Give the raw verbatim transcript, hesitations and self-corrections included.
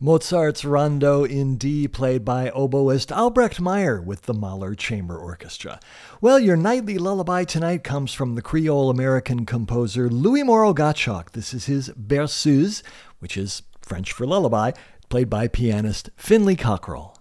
Mozart's Rondo in D, played by oboist Albrecht Meyer with the Mahler Chamber Orchestra. Well, your nightly lullaby tonight comes from the Creole-American composer Louis Moreau Gottschalk. This is his Berceuse, which is French for lullaby, played by pianist Finley Cockerell.